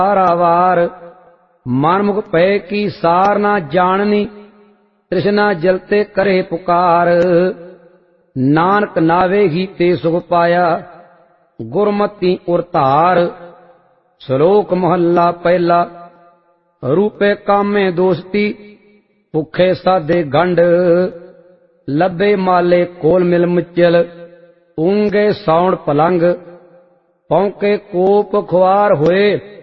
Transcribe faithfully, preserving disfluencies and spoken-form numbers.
वार मनमुख पै की सार ना जाननी तृष्णा जलते करे पुकार नानक नावे ही ते सुख पाया गुरमति उरतार। श्लोक मोहल्ला पहला। रूपे कामे दोस्ती भुखे साधे गंड लबे माले कोल मिल मुचल ऊंगे सौण पलंग पौंके कोप खुआर होए